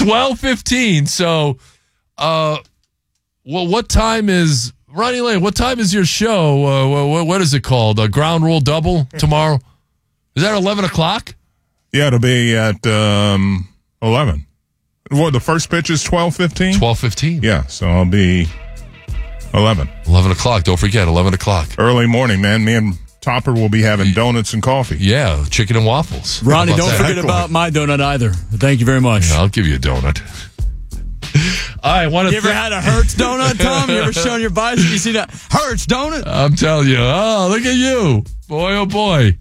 12:15. So, what time is Ronnie Lane? What time is your show? What is it called? A ground rule double tomorrow? Is that 11 o'clock? Yeah, it'll be at 11. Well, the first pitch is 12:15? 12:15. Yeah, so I'll be 11. 11 o'clock. Don't forget, 11 o'clock. Early morning, man. Me and Topper will be having donuts and coffee. Yeah, chicken and waffles. Ronnie, don't forget about my donut either. Thank you very much. Yeah, I'll give you a donut. All right, you ever had a Hertz donut, Tom? You ever shown your bicycle? You see that Hertz donut? I'm telling you. Oh, look at you. Boy, oh boy.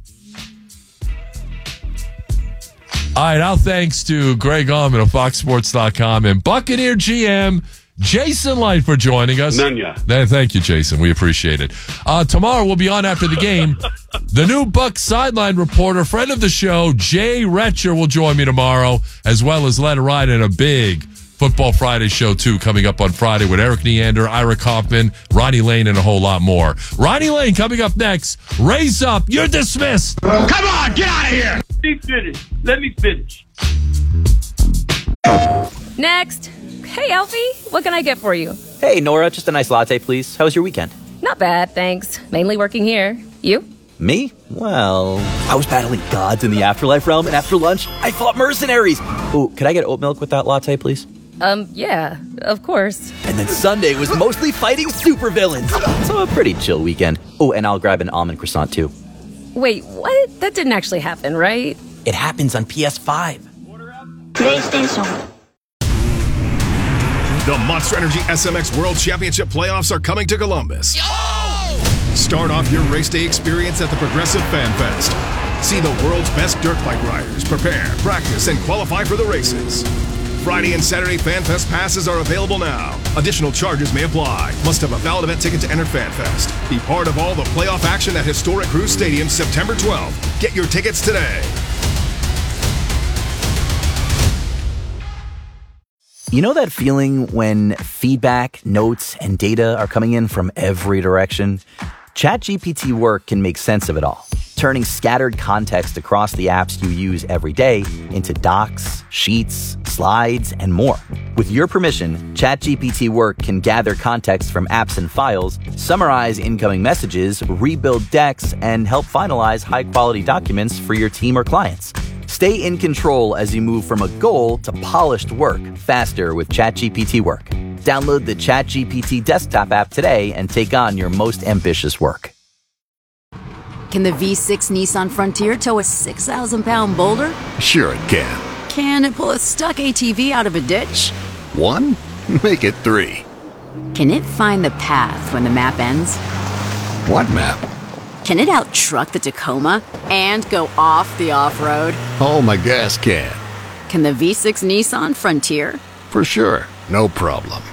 All right, our thanks to Greg Allman of FoxSports.com and Buccaneer GM Jason Light for joining us. Thank you, Jason. We appreciate it. Tomorrow we'll be on after the game. The new Bucs sideline reporter, friend of the show, Jay Retcher, will join me tomorrow, as well as Let It Ride in a big Football Friday show, too, coming up on Friday with Eric Neander, Ira Kaufman, Ronnie Lane, and a whole lot more. Ronnie Lane coming up next. Raise up. You're dismissed. Come on, get out of here. Let me finish. Next. Hey, Alfie. What can I get for you? Hey, Nora. Just a nice latte, please. How was your weekend? Not bad, thanks. Mainly working here. You? Me? Well, I was battling gods in the afterlife realm, and after lunch, I fought mercenaries. Ooh, could I get oat milk with that latte, please? Yeah, of course. And then Sunday was mostly fighting supervillains. So a pretty chill weekend. Oh, and I'll grab an almond croissant, too. Wait, what? That didn't actually happen, right? It happens on PS5. PlayStation. The Monster Energy SMX World Championship playoffs are coming to Columbus. Start off your race day experience at the Progressive Fan Fest. See the world's best dirt bike riders prepare, practice, and qualify for the races. Friday and Saturday Fan Fest passes are available now. Additional charges may apply. Must have a valid event ticket to enter Fan Fest. Be part of all the playoff action at historic Cruise Stadium September 12th. Get your tickets today. You know that feeling when feedback, notes, and data are coming in from every direction? ChatGPT Work can make sense of it all, turning scattered context across the apps you use every day into docs, sheets, slides, and more. With your permission, ChatGPT Work can gather context from apps and files, summarize incoming messages, rebuild decks, and help finalize high-quality documents for your team or clients. Stay in control as you move from a goal to polished work faster with ChatGPT Work. Download the ChatGPT desktop app today and take on your most ambitious work. Can the V6 Nissan Frontier tow a 6,000-pound boulder? Sure it can. Can it pull a stuck ATV out of a ditch? 1? Make it 3. Can it find the path when the map ends? What map? Can it out-truck the Tacoma and go off the off-road? Oh, my gas can. Can the V6 Nissan Frontier? For sure. No problem.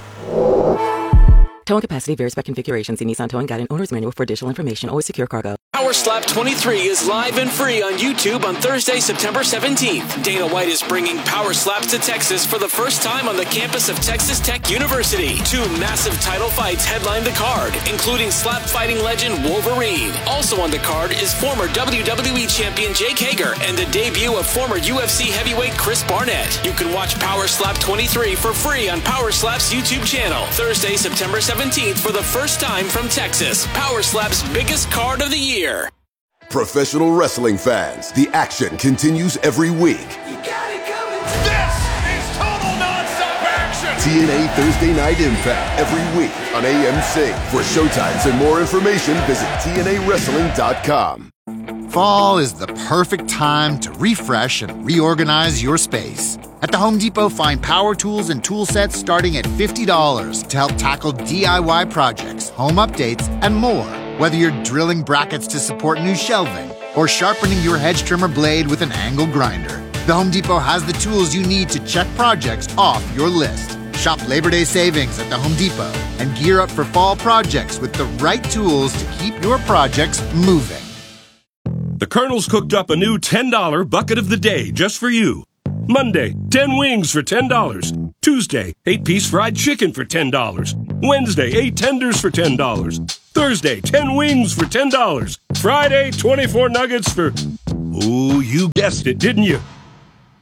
Towing capacity varies by configuration. See Nissan Towing Guide and Owner's Manual for additional information. Always secure cargo. Power Slap 23 is live and free on YouTube on Thursday, September 17th. Dana White is bringing Power Slaps to Texas for the first time on the campus of Texas Tech University. 2 massive title fights headline the card, including slap fighting legend Wolverine. Also on the card is former WWE champion Jake Hager and the debut of former UFC heavyweight Chris Barnett. You can watch Power Slap 23 for free on Power Slap's YouTube channel. Thursday, September 17th for the first time from Texas. Power Slap's biggest card of the year. Professional wrestling fans, the action continues every week. You got it coming. This is total nonstop action. TNA Thursday Night Impact every week on AMC. For showtimes and more information, visit TNAWrestling.com. Fall is the perfect time to refresh and reorganize your space. At the Home Depot, find power tools and tool sets starting at $50 to help tackle DIY projects, home updates, and more. Whether you're drilling brackets to support new shelving or sharpening your hedge trimmer blade with an angle grinder, the Home Depot has the tools you need to check projects off your list. Shop Labor Day savings at the Home Depot and gear up for fall projects with the right tools to keep your projects moving. The Colonel's cooked up a new $10 bucket of the day just for you. Monday, 10 wings for $10. Tuesday, 8-piece fried chicken for $10. Wednesday, 8 tenders for $10. Thursday, 10 wings for $10. Friday, 24 nuggets for... Ooh, you guessed it, didn't you?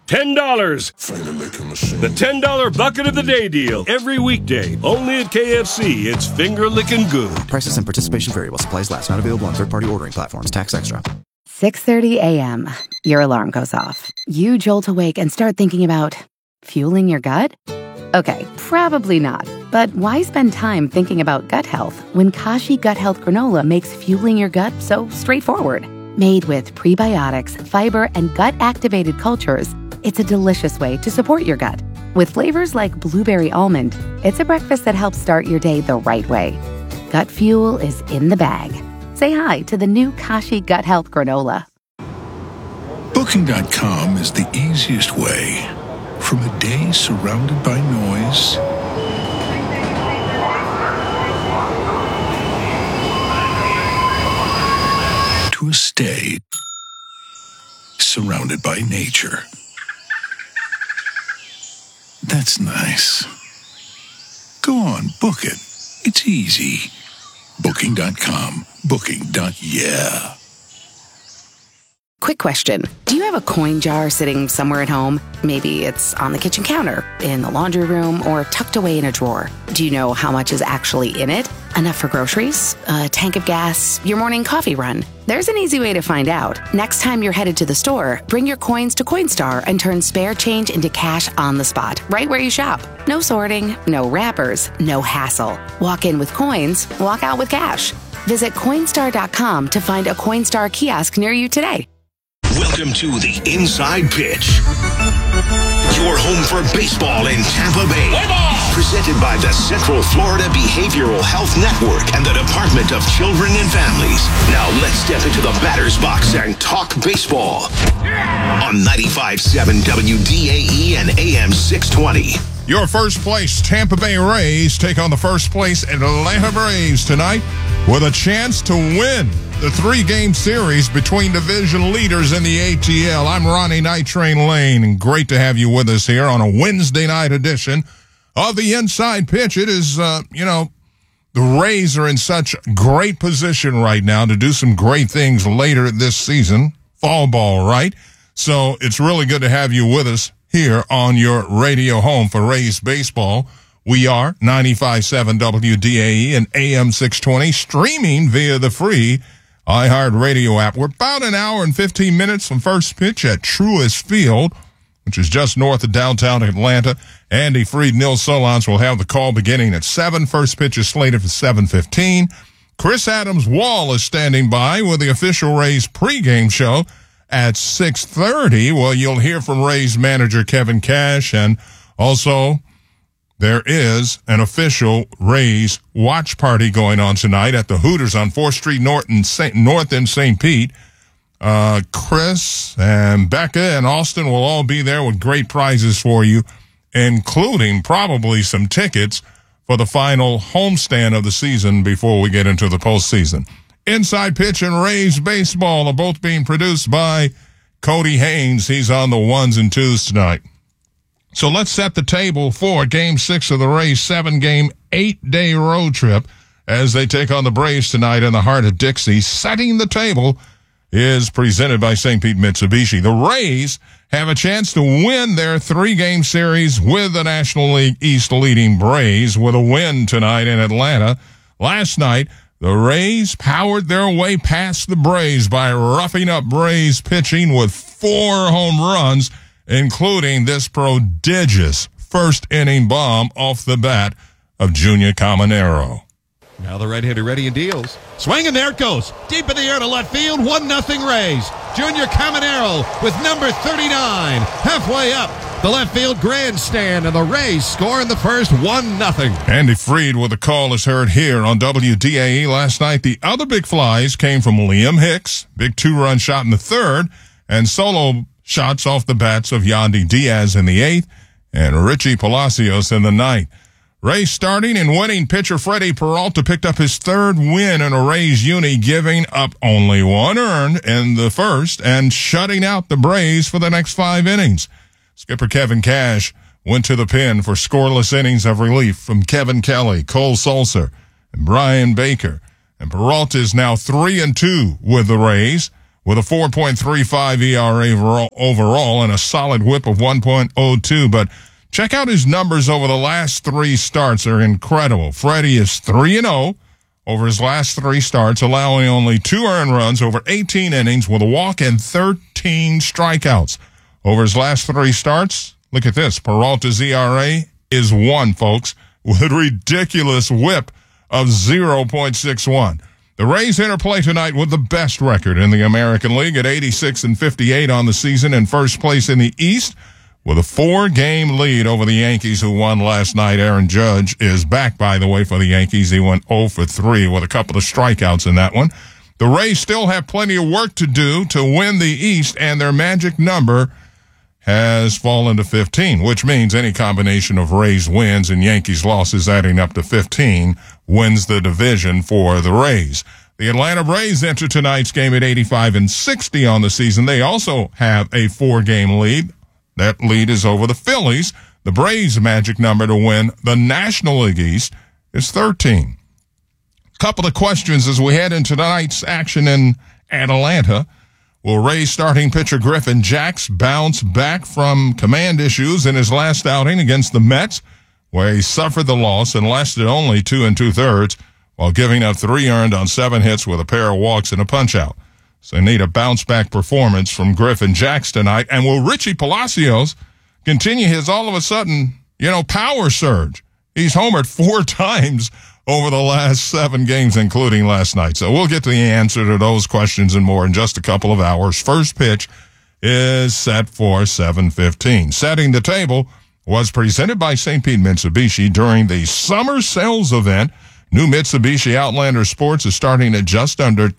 $10. The $10 bucket of the day deal. Every weekday. Only at KFC. It's finger licking good. Prices and participation vary while supplies last. Not available on third-party ordering platforms. Tax extra. 6:30 a.m. Your alarm goes off. You jolt awake and start thinking about fueling your gut? Okay, probably not. But why spend time thinking about gut health when Kashi Gut Health Granola makes fueling your gut so straightforward? Made with prebiotics, fiber, and gut-activated cultures, it's a delicious way to support your gut. With flavors like blueberry almond, it's a breakfast that helps start your day the right way. Gut fuel is in the bag. Say hi to the new Kashi Gut Health Granola. Booking.com is the easiest way. From a day surrounded by noise to a stay surrounded by nature. That's nice. Go on, book it. It's easy. Booking.com. Booking.yeah. Quick question. Do you have a coin jar sitting somewhere at home? Maybe it's on the kitchen counter, in the laundry room, or tucked away in a drawer. Do you know how much is actually in it? Enough for groceries, a tank of gas, your morning coffee run? There's an easy way to find out. Next time you're headed to the store, bring your coins to Coinstar and turn spare change into cash on the spot, right where you shop. No sorting, no wrappers, no hassle. Walk in with coins, walk out with cash. Visit Coinstar.com to find a Coinstar kiosk near you today. Welcome to the Inside Pitch. Your home for baseball in Tampa Bay. Presented by the Central Florida Behavioral Health Network and the Department of Children and Families. Now let's step into the batter's box and talk baseball. On 95.7 WDAE and AM 620. Your first place Tampa Bay Rays take on the first place Atlanta Braves tonight with a chance to win the 3-game series between division leaders in the ATL. I'm Ronnie Night Train Lane, and great to have you with us here on a Wednesday night edition of the Inside Pitch. It is, the Rays are in such great position right now to do some great things later this season. Fall ball, right? So it's really good to have you with us here on your radio home for Rays baseball. We are 95.7 WDAE and AM 620, streaming via the free iHeartRadio app. We're about an hour and 15 minutes from first pitch at Truist Field, which is just north of downtown Atlanta. Andy Freed, Neil Solondz will have the call beginning at 7. First pitch is slated for 7:15. Chris Adams-Wall is standing by with the official Rays pregame show at 6:30. Well, you'll hear from Rays manager Kevin Cash, and also there is an official Rays watch party going on tonight at the Hooters on 4th Street North in St. Pete. Chris and Becca and Austin will all be there with great prizes for you, including probably some tickets for the final homestand of the season before we get into the postseason. Inside Pitch and Rays Baseball are both being produced by Cody Haynes. He's on the 1s and 2s tonight. So let's set the table for Game 6 of the Rays' 7-game, 8-day road trip as they take on the Braves tonight in the heart of Dixie. Setting the table is presented by St. Pete Mitsubishi. The Rays have a chance to win their 3-game series with the National League East leading Braves with a win tonight in Atlanta. Last night, the Rays powered their way past the Braves by roughing up Braves pitching with 4 home runs, including this prodigious first-inning bomb off the bat of Junior Caminero. Now the right-hander ready and deals. Swing, and there it goes. Deep in the air to left field, 1-0 Rays. Junior Caminero with number 39. Halfway up the left field grandstand, and the Rays score in the first, 1-0. Andy Freed with the call is heard here on WDAE. Last night, the other big flies came from Liam Hicks, big 2-run shot in the 3rd, and solo shots off the bats of Yandy Diaz in the 8th and Richie Palacios in the 9th. Rays starting and winning pitcher Freddie Peralta picked up his 3rd win in a Rays uni, giving up only 1 earned in the 1st and shutting out the Braves for the next 5 innings. Skipper Kevin Cash went to the pen for scoreless innings of relief from Kevin Kelly, Cole Sulser, and Brian Baker. And Peralta is now 3-2 with the Rays, with a 4.35 ERA overall and a solid whip of 1.02. But check out his numbers over the last 3 starts. They're incredible. Freddie is 3-0 over his last 3 starts, allowing only 2 earned runs over 18 innings with a walk and 13 strikeouts. Over his last 3 starts, look at this. Peralta's ERA is 1, folks, with a ridiculous whip of 0.61. The Rays interplay tonight with the best record in the American League at 86-58 on the season, in first place in the East with a 4-game lead over the Yankees, who won last night. Aaron Judge is back, by the way, for the Yankees. He went 0 for 3 with a couple of strikeouts in that one. The Rays still have plenty of work to do to win the East, and their magic number has fallen to 15, which means any combination of Rays wins and Yankees losses adding up to 15 wins the division for the Rays. The Atlanta Braves enter tonight's game at 85-60 on the season. They also have a 4-game lead. That lead is over the Phillies. The Braves' magic number to win the National League East is 13. Couple of questions as we head into tonight's action in Atlanta. Will Rays starting pitcher Griffin Jax bounce back from command issues in his last outing against the Mets, where he suffered the loss and lasted only 2 2/3 while giving up 3 earned on 7 hits with a pair of walks and a punch-out? So they need a bounce-back performance from Griffin Jax tonight. And will Richie Palacios continue his all-of-a-sudden, power surge? He's homered 4 times over the last 7 games, including last night. So we'll get to the answer to those questions and more in just a couple of hours. First pitch is set for 7:15. Setting the table was presented by St. Pete Mitsubishi during the summer sales event. New Mitsubishi Outlander Sports is starting at just under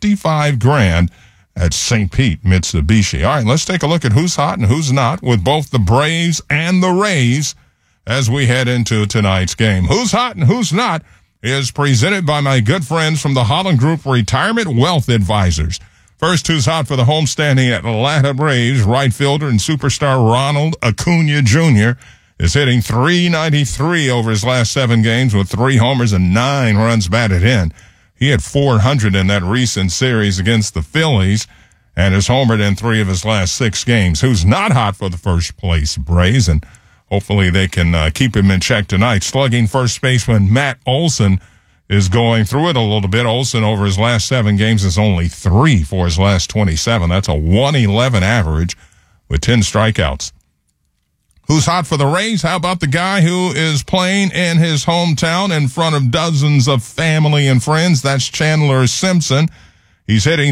$25,000 at St. Pete Mitsubishi. All right, let's take a look at who's hot and who's not with both the Braves and the Rays as we head into tonight's game. Who's hot and who's not is presented by my good friends from the Holland Group Retirement Wealth Advisors. First, who's hot for the homestanding Atlanta Braves, right fielder and superstar Ronald Acuna Jr. is hitting .393 over his last 7 games with 3 homers and 9 runs batted in. He had .400 in that recent series against the Phillies and has homered in 3 of his last 6 games. Who's not hot for the first place Braves, and hopefully they can keep him in check tonight. Slugging first baseman Matt Olson is going through it a little bit. Olson over his last 7 games is only 3 for his last 27. That's a 111 average with 10 strikeouts. Who's hot for the Rays? How about the guy who is playing in his hometown in front of dozens of family and friends? That's Chandler Simpson. He's hitting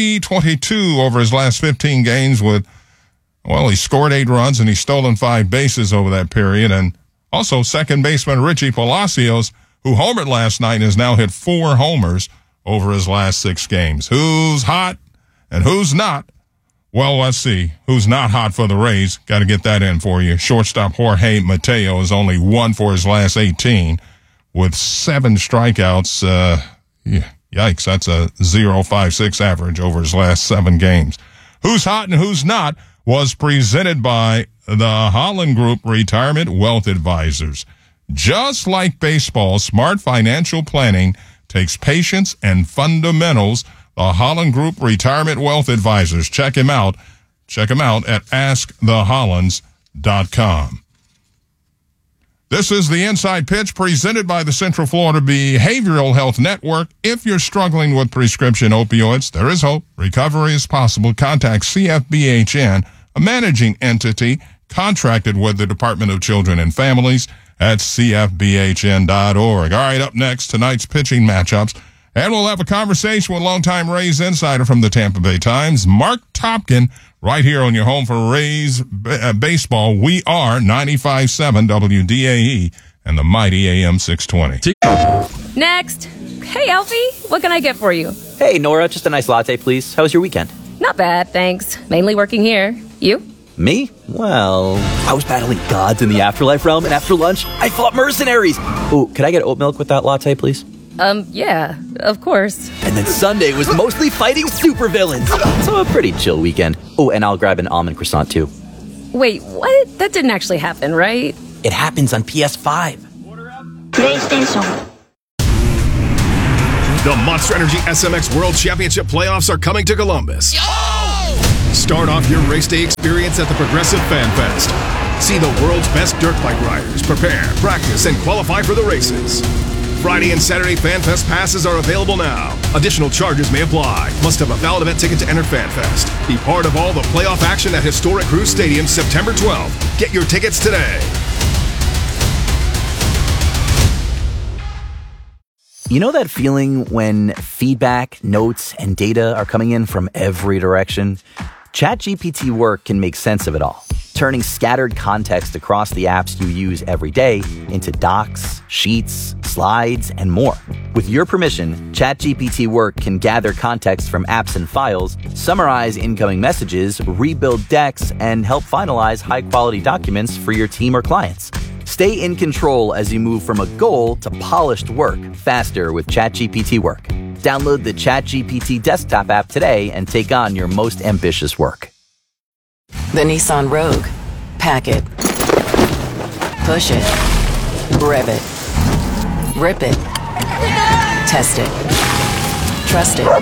.322 over his last 15 games with, he scored 8 runs and he's stolen 5 bases over that period. And also second baseman Richie Palacios, who homered last night and has now hit 4 homers over his last 6 games. Who's hot and who's not? Well, let's see. Who's not hot for the Rays? Got to get that in for you. Shortstop Jorge Mateo is only 1 for his last 18 with 7 strikeouts. Yikes, that's a 0.56 average over his last 7 games. Who's hot and who's not was presented by the Holland Group Retirement Wealth Advisors. Just like baseball, smart financial planning takes patience and fundamentals. The Holland Group Retirement Wealth Advisors. Check him out. Check him out at AskTheHollands.com. This is the Inside Pitch presented by the Central Florida Behavioral Health Network. If you're struggling with prescription opioids, there is hope. Recovery is possible. Contact CFBHN, a managing entity contracted with the Department of Children and Families at CFBHN.org. All right, up next, tonight's pitching matchups. And we'll have a conversation with longtime Rays insider from the Tampa Bay Times, Mark Topkin, right here on your home for Rays baseball. We are 95.7 WDAE and the mighty AM 620. Next. Hey, Alfie, what can I get for you? Hey, Nora, just a nice latte, please. How was your weekend? Not bad, thanks. Mainly working here. You? Me? Well, I was battling gods in the afterlife realm, and after lunch, I fought mercenaries. Ooh, could I get oat milk with that latte, please? Yeah, of course. And then Sunday was mostly fighting supervillains. So a pretty chill weekend. Oh, and I'll grab an almond croissant, too. Wait, what? That didn't actually happen, right? It happens on PS5. PlayStation. The Monster Energy SMX World Championship playoffs are coming to Columbus. Start off your race day experience at the Progressive Fan Fest. See the world's best dirt bike riders prepare, practice, and qualify for the races. Friday and Saturday Fan Fest passes are available now. Additional charges may apply. Must have a valid event ticket to enter Fan Fest. Be part of all the playoff action at historic Crew Stadium September 12th. Get your tickets today. You know that feeling when feedback, notes, and data are coming in from every direction? ChatGPT Work can make sense of it all, turning scattered context across the apps you use every day into docs, sheets, slides, and more. With your permission, ChatGPT Work can gather context from apps and files, summarize incoming messages, rebuild decks, and help finalize high-quality documents for your team or clients. Stay in control as you move from a goal to polished work faster with ChatGPT Work. Download the ChatGPT desktop app today and take on your most ambitious work. The Nissan Rogue. Pack it. Push it. Rev it. Rip it. Test it. Trust it.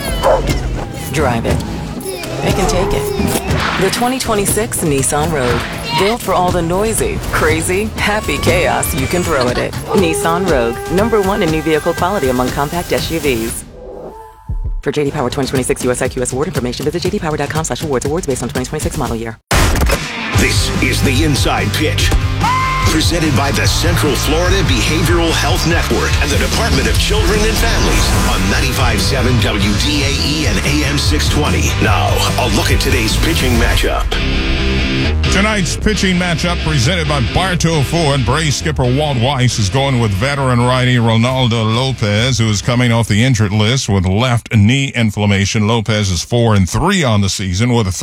Drive it. It can take it. The 2026 Nissan Rogue. Built for all the noisy, crazy, happy chaos you can throw at it. Nissan Rogue. #1 in new vehicle quality among compact SUVs. For JD Power 2026 US IQS award information, visit jdpower.com/awards. Awards based on 2026 model year. This is the Inside Pitch. Presented by the Central Florida Behavioral Health Network and the Department of Children and Families on 95.7 WDAE and AM 620. Now, a look at today's pitching matchup. Tonight's pitching matchup presented by Bartow Ford. Braves skipper Walt Weiss is going with veteran righty Ronaldo Lopez, who is coming off the injured list with left knee inflammation. Lopez is 4-3 on the season with a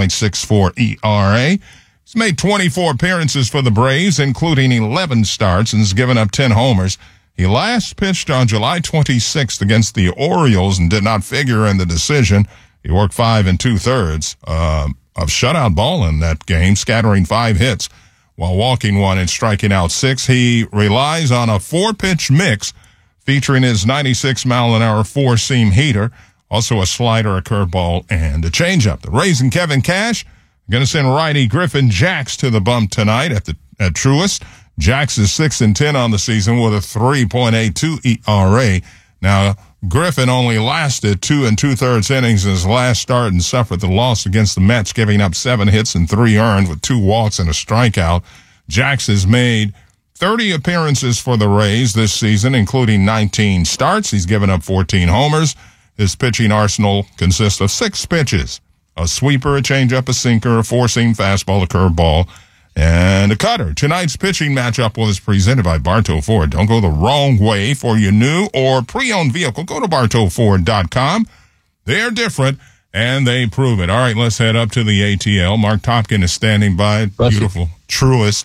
3.64 ERA. He's made 24 appearances for the Braves, including 11 starts, and has given up 10 homers. He last pitched on July 26th against the Orioles and did not figure in the decision. He worked 5 2/3 of shutout ball in that game, scattering 5 hits while walking 1 and striking out 6. He relies on a 4-pitch mix featuring his 96-mile-an-hour 4-seam heater, also a slider, a curveball, and a changeup. The Rays and Kevin Cash going to send righty Griffin Jax to the bump tonight at Truist. Jax is 6-10 on the season with a 3.82 ERA. Now, Griffin only lasted 2 2/3 innings in his last start and suffered the loss against the Mets, giving up 7 hits and 3 earned with 2 walks and a strikeout. Jax has made 30 appearances for the Rays this season, including 19 starts. He's given up 14 homers. His pitching arsenal consists of 6 pitches: a sweeper, a changeup, a sinker, a 4-seam fastball, a curveball, and a cutter. Tonight's pitching matchup was presented by Bartow Ford. Don't go the wrong way for your new or pre-owned vehicle. Go to BartowFord.com. They're different, and they prove it. All right, let's head up to the ATL. Mark Topkin is standing by beautiful Truist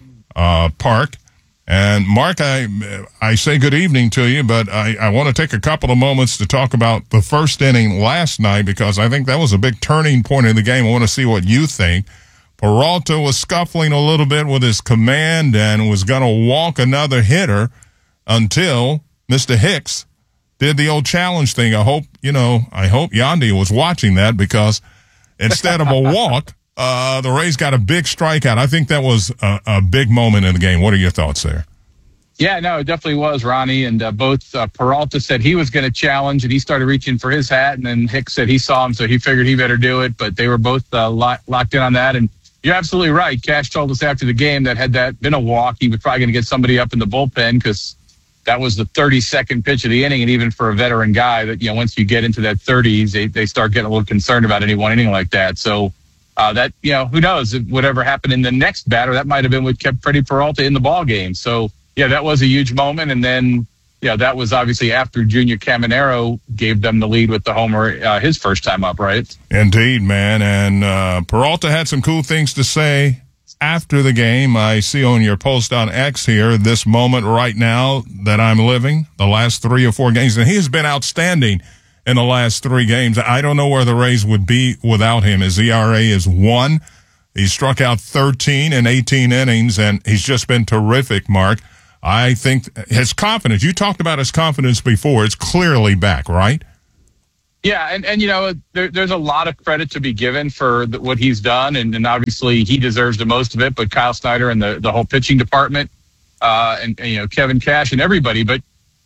Park. And Mark, I say good evening to you, but I want to take a couple of moments to talk about the first inning last night, because I think that was a big turning point in the game. I want to see what you think. Peralta was scuffling a little bit with his command and was going to walk another hitter until Mr. Hicks did the old challenge thing. I hope Yandy was watching that, because instead of a walk, the Rays got a big strikeout. I think that was a big moment in the game. What are your thoughts there? Yeah, no, it definitely was, Ronnie. And both Peralta said he was going to challenge, and he started reaching for his hat. And then Hicks said he saw him, so he figured he better do it. But they were both locked in on that. And you're absolutely right. Cash told us after the game that had that been a walk, he was probably going to get somebody up in the bullpen, because that was the 32nd pitch of the inning. And even for a veteran guy, that once you get into that 30s, they start getting a little concerned about any one inning like that. So that, who knows, whatever happened in the next batter, that might have been what kept Freddie Peralta in the ball game. So, yeah, that was a huge moment. And then, that was obviously after Junior Caminero gave them the lead with the homer his first time up, right? Indeed, man. And Peralta had some cool things to say after the game. I see on your post on X here, this moment right now that I'm living, the last 3 or 4 games. And he has been outstanding in the last 3 games. I don't know where the Rays would be without him. His ERA is 1. He struck out 13 in 18 innings, and he's just been terrific, Mark. I think his confidence, you talked about his confidence before, it's clearly back, right? Yeah, and you know, there's a lot of credit to be given for what he's done, and obviously he deserves the most of it, but Kyle Snyder and the whole pitching department, and you know, Kevin Cash and everybody. But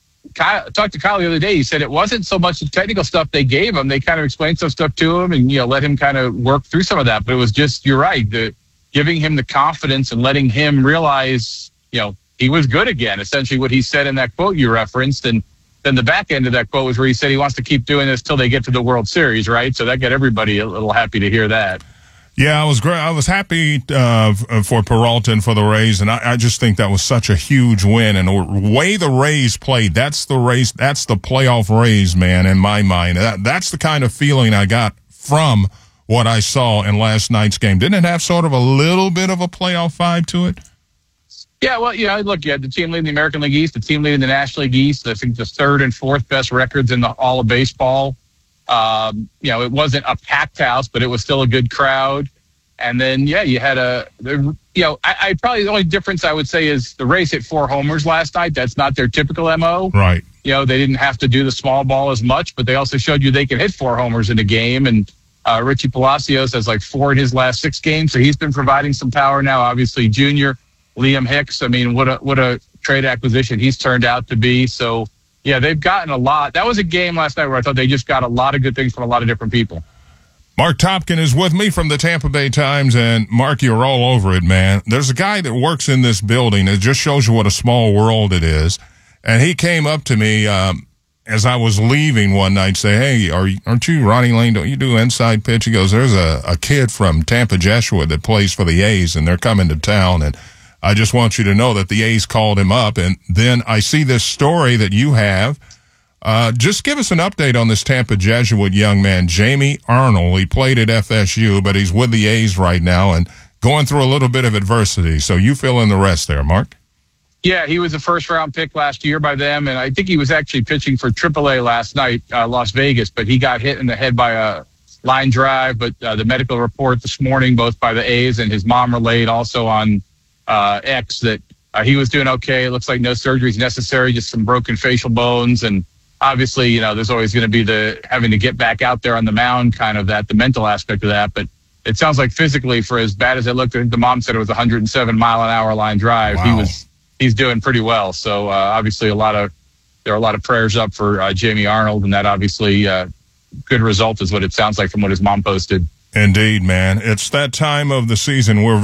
I talked to Kyle the other day. He said it wasn't so much the technical stuff they gave him. They kind of explained some stuff to him and, you know, let him kind of work through some of that. But it was just, you're right, giving him the confidence and letting him realize, you know, he was good again, essentially what he said in that quote you referenced. And then the back end of that quote was where he said he wants to keep doing this till they get to the World Series, right? So that got everybody a little happy to hear that. Yeah, I was great. I was happy for Peralta and for the Rays, and I just think that was such a huge win. And the way the Rays played, that's the playoff Rays, man, in my mind. That's the kind of feeling I got from what I saw in last night's game. Didn't it have sort of a little bit of a playoff vibe to it? Yeah, well, you know, look, you had the team leading the American League East, the team leading the National League East. I think the third and fourth best records in all of baseball. You know, it wasn't a packed house, but it was still a good crowd. And then, yeah, you had you know, I probably the only difference I would say is the Rays hit 4 homers last night. That's not their typical MO. Right. You know, they didn't have to do the small ball as much, but they also showed you they can hit 4 homers in a game. And Richie Palacios has like 4 in his last 6 games. So he's been providing some power now. Obviously, Junior, Liam Hicks. I mean, what a trade acquisition he's turned out to be. So, yeah, they've gotten a lot. That was a game last night where I thought they just got a lot of good things from a lot of different people. Mark Topkin is with me from the Tampa Bay Times, and Mark, you're all over it, man. There's a guy that works in this building. It just shows you what a small world it is. And he came up to me as I was leaving one night, say, "Hey, aren't you Ronnie Lane? Don't you do inside pitch?" He goes, "There's a kid from Tampa Jesuit that plays for the A's, and they're coming to town, and I just want you to know that the A's called him up." And then I see this story that you have. Just give us an update on this Tampa Jesuit young man, Jamie Arnold. He played at FSU, but he's with the A's right now and going through a little bit of adversity. So you fill in the rest there, Mark. Yeah, he was a first-round pick last year by them, and I think he was actually pitching for AAA last night, Las Vegas, but he got hit in the head by a line drive. But the medical report this morning, both by the A's and his mom relayed also on X, that he was doing okay. It looks like no surgery is necessary, just some broken facial bones. And obviously, you know, there's always going to be the having to get back out there on the mound, kind of the mental aspect of that. But it sounds like physically, for as bad as it looked, I think the mom said it was 107-mile-an-hour line drive. Wow. He's doing pretty well. So obviously, there are a lot of prayers up for Jamie Arnold, and that obviously good result is what it sounds like from what his mom posted. Indeed, man. It's that time of the season. We're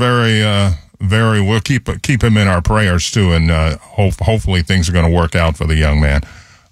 we'll keep him in our prayers too, and hopefully things are going to work out for the young man.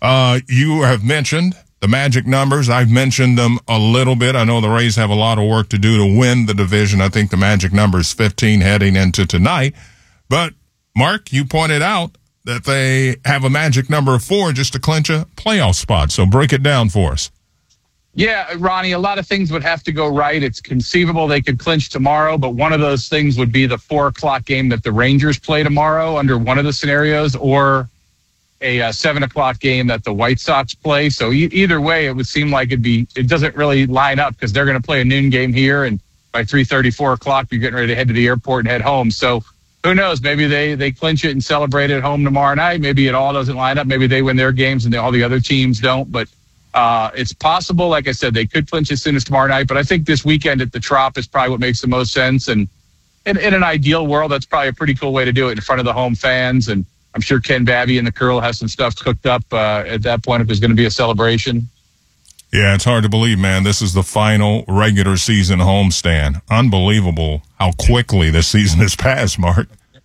You have mentioned the magic numbers. I've mentioned them a little bit. I know the Rays have a lot of work to do to win the division. I think the magic number is 15 heading into tonight. But, Mark, you pointed out that they have a magic number of 4 just to clinch a playoff spot. So break it down for us. Yeah, Ronnie, a lot of things would have to go right. It's conceivable they could clinch tomorrow, but one of those things would be the 4 o'clock game that the Rangers play tomorrow under one of the scenarios, or a 7 o'clock game that the White Sox play. So either way, it would seem like it doesn't really line up because they're going to play a noon game here, and by 3:30, 4 o'clock, you're getting ready to head to the airport and head home. So who knows? Maybe they clinch it and celebrate at home tomorrow night. Maybe it all doesn't line up. Maybe they win their games and all the other teams don't. But it's possible. Like I said, they could clinch as soon as tomorrow night. But I think this weekend at the Trop is probably what makes the most sense. And in an ideal world, that's probably a pretty cool way to do it in front of the home fans. And I'm sure Ken Babby and the Curl has some stuff cooked up at that point if there's going to be a celebration. Yeah, it's hard to believe, man. This is the final regular season homestand. Unbelievable how quickly this season has passed, Mark.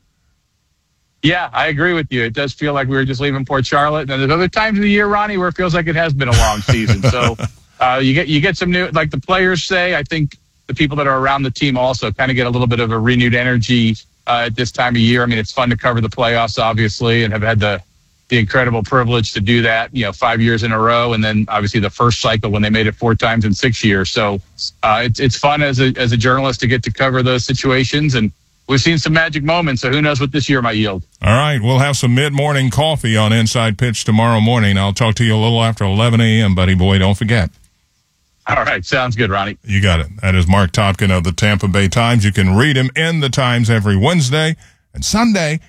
Yeah, I agree with you. It does feel like we were just leaving Port Charlotte. And there's other times of the year, Ronnie, where it feels like it has been a long season. So you get some new, like the players say. I think the people that are around the team also kind of get a little bit of a renewed energy at this time of year. I mean, it's fun to cover the playoffs, obviously, and have had the incredible privilege to do that, 5 years in a row. And then obviously the first cycle when they made it 4 times in 6 years. So it's fun as a journalist to get to cover those situations. And we've seen some magic moments. So who knows what this year might yield. All right. We'll have some mid-morning coffee on Inside Pitch tomorrow morning. I'll talk to you a little after 11 a.m., buddy boy. Don't forget. All right. Sounds good, Ronnie. You got it. That is Mark Topkin of the Tampa Bay Times. You can read him in the Times every Wednesday and Sunday.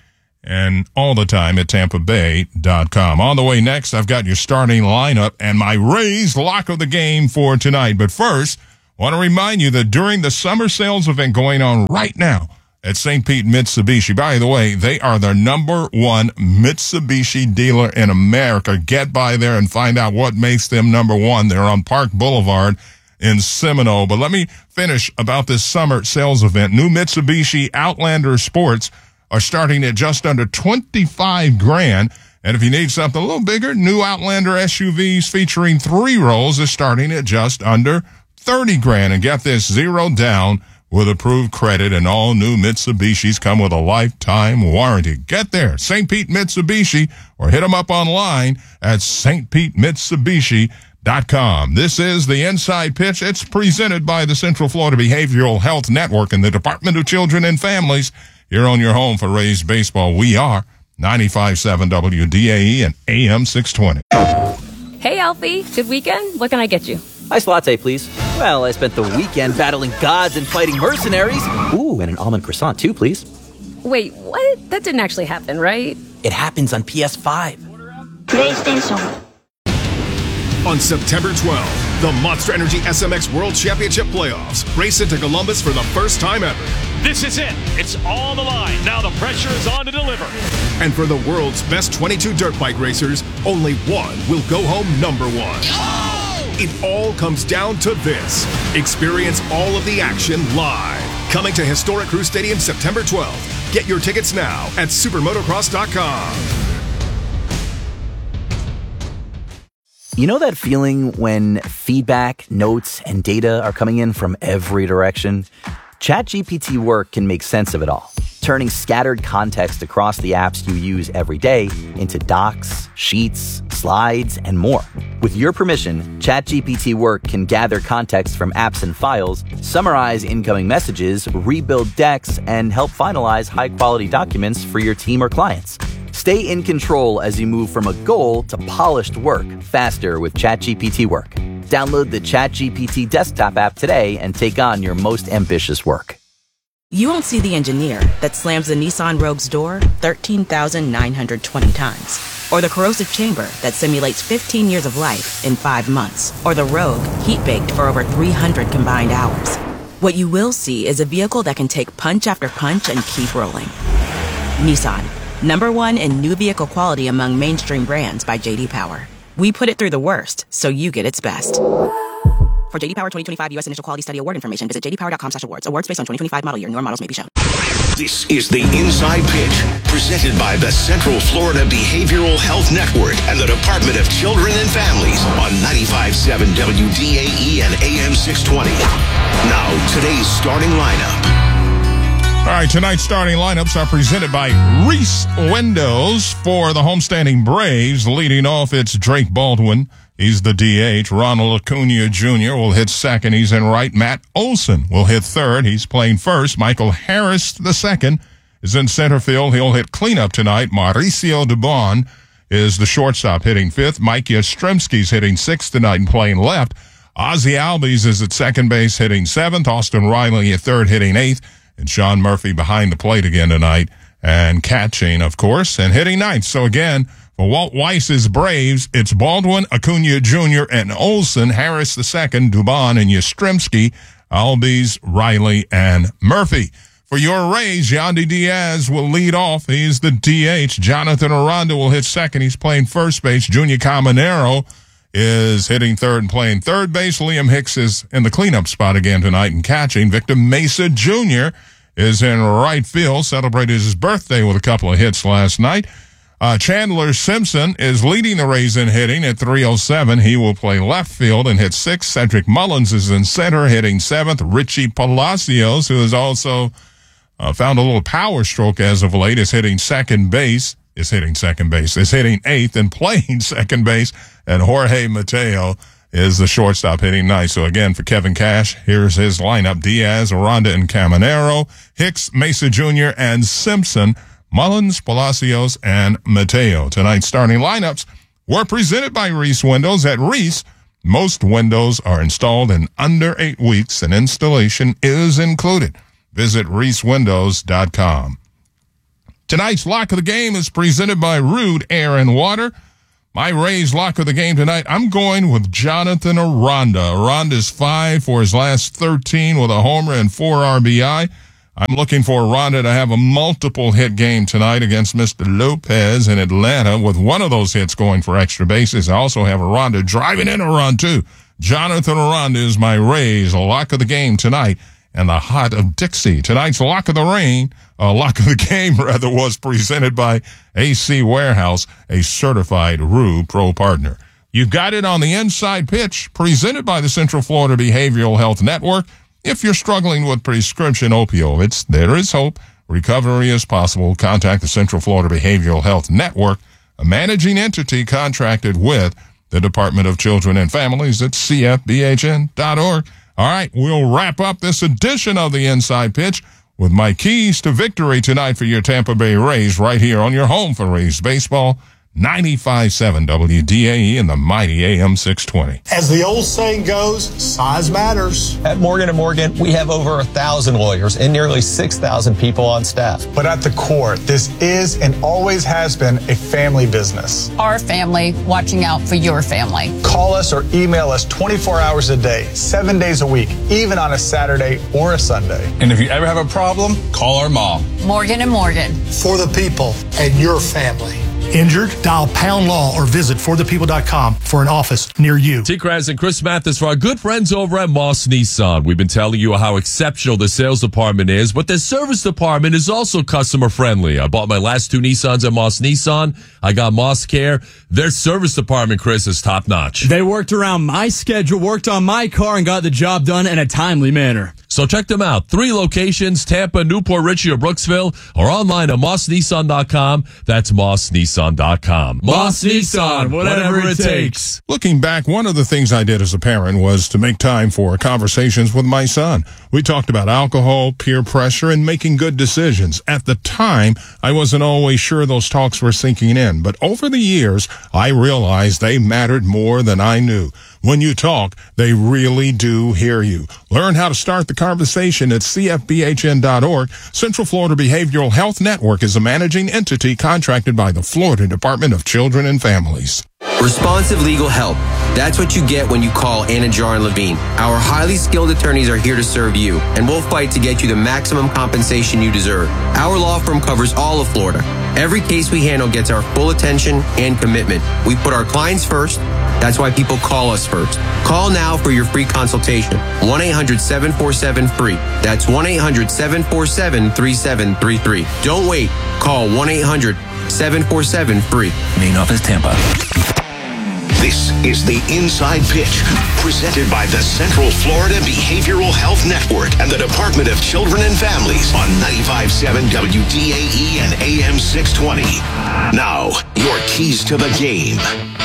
and all the time at TampaBay.com. On the way next, I've got your starting lineup and my Rays lock of the game for tonight. But first, I want to remind you that during the summer sales event going on right now at St. Pete Mitsubishi, by the way, they are the #1 Mitsubishi dealer in America. Get by there and find out what makes them #1. They're on Park Boulevard in Seminole. But let me finish about this summer sales event. New Mitsubishi Outlander Sports are starting at just under $25,000. And if you need something a little bigger, new Outlander SUVs featuring 3 rows is starting at just under $30,000. And get this, 0 down with approved credit, and all new Mitsubishis come with a lifetime warranty. Get there, St. Pete Mitsubishi, or hit them up online at stpetemitsubishi.com. This is the Inside Pitch. It's presented by the Central Florida Behavioral Health Network and the Department of Children and Families. Here on your home for Rays baseball, we are 95.7 WDAE and AM 620. Hey, Alfie. Good weekend? What can I get you? Iced latte, please. Well, I spent the weekend battling gods and fighting mercenaries. Ooh, and an almond croissant, too, please. Wait, what? That didn't actually happen, right? It happens on PS5. PlayStation. On September 12th, the Monster Energy SMX World Championship Playoffs race into Columbus for the first time ever. This is it. It's on the line. Now the pressure is on to deliver. And for the world's best 22 dirt bike racers, only one will go home #1. It all comes down to this. Experience all of the action live. Coming to Historic Crew Stadium September 12th. Get your tickets now at supermotocross.com. You know that feeling when feedback, notes, and data are coming in from every direction? ChatGPT Work can make sense of it all, turning scattered context across the apps you use every day into docs, sheets, slides, and more. With your permission, ChatGPT Work can gather context from apps and files, summarize incoming messages, rebuild decks, and help finalize high-quality documents for your team or clients. Stay in control as you move from a goal to polished work faster with ChatGPT Work. Download the ChatGPT desktop app today and take on your most ambitious work. You won't see the engineer that slams the Nissan Rogue's door 13,920 times. Or the corrosive chamber that simulates 15 years of life in 5 months. Or the Rogue heat-baked for over 300 combined hours. What you will see is a vehicle that can take punch after punch and keep rolling. Nissan. #1 in new vehicle quality among mainstream brands by J.D. Power. We put it through the worst, so you get its best. For J.D. Power 2025 U.S. Initial Quality Study Award information, visit jdpower.com/awards. Awards based on 2025 model year. Newer models may be shown. This is the Inside Pitch, presented by the Central Florida Behavioral Health Network and the Department of Children and Families on 95.7 WDAE and AM 620. Now, today's starting lineup. All right, tonight's starting lineups are presented by Reese Windows for the homestanding Braves. Leading off, it's Drake Baldwin. He's the DH. Ronald Acuna Jr. will hit second. He's in right. Matt Olson will hit third. He's playing first. Michael Harris II is in center field. He'll hit cleanup tonight. Mauricio Dubon is the shortstop hitting fifth. Mike Yastrzemski's hitting sixth tonight and playing left. Ozzie Albies is at second base hitting seventh. Austin Riley at third hitting eighth. And Sean Murphy behind the plate again tonight, and catching, of course, and hitting ninth. So again, for Walt Weiss's Braves, it's Baldwin, Acuna Jr., and Olson, Harris II, Dubon, and Yastrzemski, Albies, Riley, and Murphy. For your Rays, Yandy Diaz will lead off. He's the DH. Jonathan Aranda will hit second. He's playing first base. Junior Caminero is hitting third and playing third base. Liam Hicks is in the cleanup spot again tonight and catching. Victor Mesa Jr. is in right field. Celebrated his birthday with a couple of hits last night. Chandler Simpson is leading the Rays in hitting at 307. He will play left field and hit sixth. Cedric Mullins is in center hitting seventh. Richie Palacios, who has also found a little power stroke as of late, is hitting is hitting eighth and playing second base. And Jorge Mateo is the shortstop hitting ninth. So again, for Kevin Cash, here's his lineup. Diaz, Aranda, and Caminero, Hicks, Mesa Jr., and Simpson, Mullins, Palacios, and Mateo. Tonight's starting lineups were presented by Reese Windows. At Reese, most windows are installed in under 8 weeks, and installation is included. Visit reesewindows.com. Tonight's lock of the game is presented by Rude Air and Water. My Rays lock of the game tonight, I'm going with Jonathan Aranda. Aranda's 5 for his last 13 with a homer and 4 RBI. I'm looking for Aranda to have a multiple hit game tonight against Mr. Lopez in Atlanta, with one of those hits going for extra bases. I also have Aranda driving in a run too. Jonathan Aranda is my Rays lock of the game tonight. And the Hot of Dixie. Tonight's lock of the game was presented by AC Warehouse, a certified Rue Pro partner. You've got it on the Inside Pitch, presented by the Central Florida Behavioral Health Network. If you're struggling with prescription opioids, there is hope. Recovery is possible. Contact the Central Florida Behavioral Health Network, a managing entity contracted with the Department of Children and Families at cfbhn.org. All right, we'll wrap up this edition of the Inside Pitch with my keys to victory tonight for your Tampa Bay Rays right here on your home for Rays baseball, 95.7 WDAE and the mighty AM 620. As the old saying goes, size matters. At Morgan & Morgan, we have over 1,000 lawyers and nearly 6,000 people on staff. But at the core, this is and always has been a family business. Our family watching out for your family. Call us or email us 24 hours a day, 7 days a week, even on a Saturday or a Sunday. And if you ever have a problem, call our mom. Morgan & Morgan. For the people and your family. Injured? Dial Pound Law or visit forthepeople.com for an office near you. T. Kraz and Chris Mathis for our good friends over at Moss Nissan. We've been telling you how exceptional the sales department is, but the service department is also customer friendly. I bought my last 2 Nissans at Moss Nissan. I got Moss Care. Their service department, Chris, is top notch. They worked around my schedule, worked on my car, and got the job done in a timely manner. So check them out. 3 locations, Tampa, Newport Richey, or Brooksville, or online at mossnissan.com. That's mossnissan.com. Moss Nissan, whatever it takes. Looking back, one of the things I did as a parent was to make time for conversations with my son. We talked about alcohol, peer pressure, and making good decisions. At the time, I wasn't always sure those talks were sinking in, but over the years, I realized they mattered more than I knew. When you talk, they really do hear you. Learn how to start the conversation at cfbhn.org. Central Florida Behavioral Health Network is a managing entity contracted by the Florida Department of Children and Families. Responsive legal help. That's what you get when you call Anajar and Levine. Our highly skilled attorneys are here to serve you, and we'll fight to get you the maximum compensation you deserve. Our law firm covers all of Florida. Every case we handle gets our full attention and commitment. We put our clients first. That's why people call us first. Call now for your free consultation. 1-800-747-FREE. That's 1-800-747-3733. Don't wait. Call 1-800-747-FREE. Main office, Tampa. This is the Inside Pitch, presented by the Central Florida Behavioral Health Network and the Department of Children and Families on 95.7 WDAE and AM 620. Now, your keys to the game.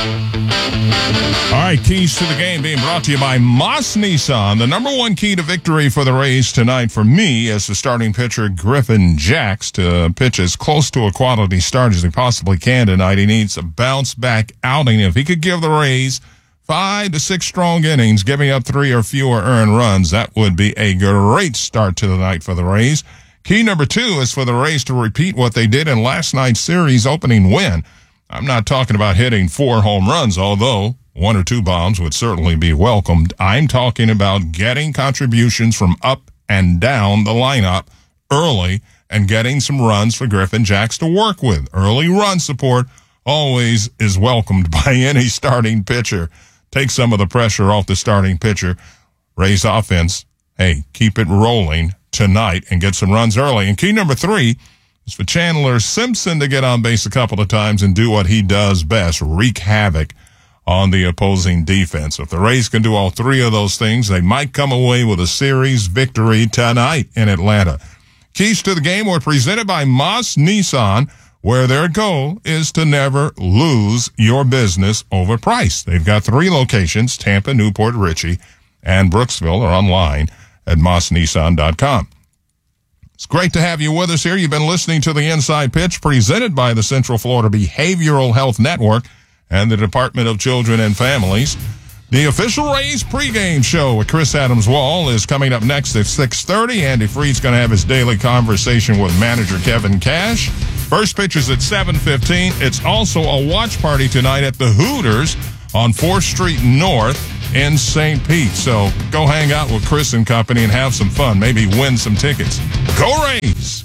All right, keys to the game being brought to you by Moss Nissan. The number one key to victory for the Rays tonight for me as the starting pitcher, Griffin Jax, to pitch as close to a quality start as he possibly can tonight. He needs a bounce-back outing. If he could give the Rays 5 to 6 strong innings, giving up 3 or fewer earned runs, that would be a great start to the night for the Rays. Key number 2 is for the Rays to repeat what they did in last night's series opening win. I'm not talking about hitting 4 home runs, although 1 or 2 bombs would certainly be welcomed. I'm talking about getting contributions from up and down the lineup early and getting some runs for Griffin Jax to work with. Early run support always is welcomed by any starting pitcher. Take some of the pressure off the starting pitcher. Rays offense, hey, keep it rolling tonight and get some runs early. And key number 3 is for Chandler Simpson to get on base a couple of times and do what he does best, wreak havoc on the opposing defense. If the Rays can do all 3 of those things, they might come away with a series victory tonight in Atlanta. Keys to the game were presented by Moss Nissan, where their goal is to never lose your business over price. They've got 3 locations, Tampa, Newport Richey, and Brooksville, or online at mossnissan.com. It's great to have you with us here. You've been listening to the Inside Pitch presented by the Central Florida Behavioral Health Network and the Department of Children and Families. The official Rays pregame show with Chris Adams-Wall is coming up next at 6:30. Andy Freed's going to have his daily conversation with manager Kevin Cash. First pitch is at 7:15. It's also a watch party tonight at the Hooters on 4th Street North in St. Pete. So go hang out with Chris and company and have some fun. Maybe win some tickets. Go Rays!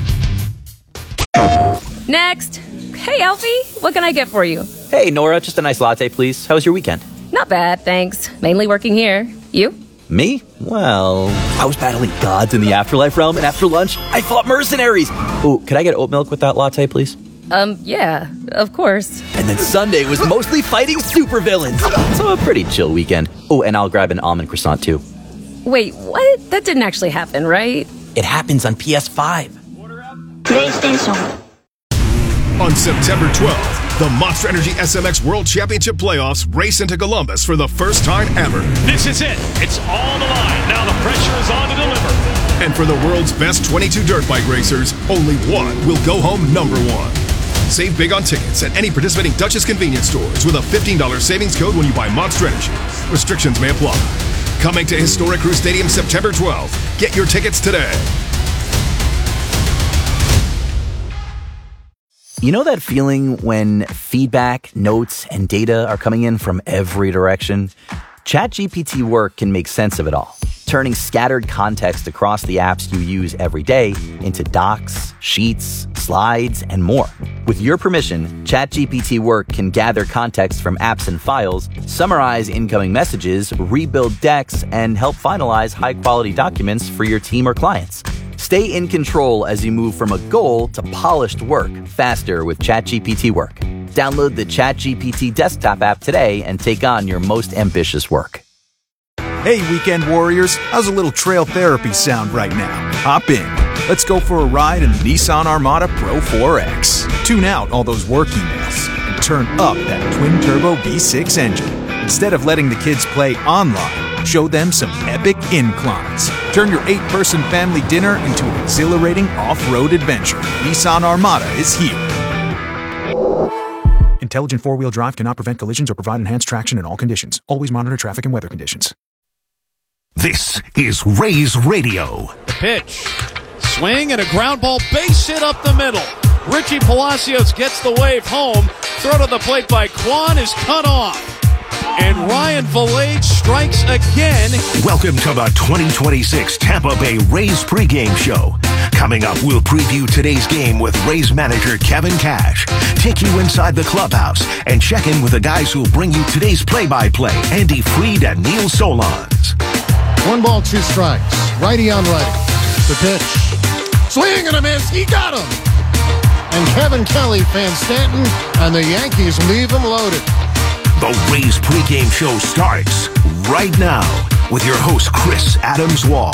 Next. Hey, Alfie, what can I get for you? Hey, Nora, just a nice latte, please. How was your weekend? Not bad, thanks. Mainly working here. You? Me? Well, I was battling gods in the afterlife realm, and after lunch, I fought mercenaries. Oh, could I get oat milk with that latte, please? Yeah, of course. And then Sunday was mostly fighting supervillains. So a pretty chill weekend. Oh, and I'll grab an almond croissant, too. Wait, what? That didn't actually happen, right? It happens on PS5. PlayStation. On September 12th, the Monster Energy SMX World Championship Playoffs race into Columbus for the first time ever. This is it. It's all on the line. Now the pressure is on to deliver. And for the world's best 22 dirt bike racers, only one will go home number one. Save big on tickets at any participating Duchess convenience stores with a $15 savings code when you buy Monster Energy. Restrictions may apply. Coming to Historic Crew Stadium September 12th. Get your tickets today. You know that feeling when feedback, notes, and data are coming in from every direction? ChatGPT Work can make sense of it all, turning scattered context across the apps you use every day into docs, sheets, slides, and more. With your permission, ChatGPT Work can gather context from apps and files, summarize incoming messages, rebuild decks, and help finalize high-quality documents for your team or clients. Stay in control as you move from a goal to polished work faster with ChatGPT Work. Download the ChatGPT desktop app today and take on your most ambitious work. Hey, weekend warriors, how's a little trail therapy sound right now? Hop in. Let's go for a ride in the Nissan Armada Pro 4X. Tune out all those work emails and turn up that twin-turbo V6 engine. Instead of letting the kids play online, show them some epic inclines. Turn your 8-person family dinner into an exhilarating off-road adventure. Nissan Armada is here. Intelligent four-wheel drive cannot prevent collisions or provide enhanced traction in all conditions. Always monitor traffic and weather conditions. This is Rays Radio. The pitch. Swing and a ground ball base hit up the middle. Richie Palacios gets the wave home. Throw to the plate by Kwan is cut off. And Ryan Valade strikes again. Welcome to the 2026 Tampa Bay Rays pregame show. Coming up, we'll preview today's game with Rays manager Kevin Cash, take you inside the clubhouse, and check in with the guys who'll bring you today's play-by-play, Andy Freed and Neil Solondz. 1 ball, 2 strikes. Righty on righty. The pitch. Swing and a miss. He got him. And Kevin Kelly, Van Stanton, and the Yankees leave him loaded. The Rays pregame show starts right now with your host, Chris Adams-Wall.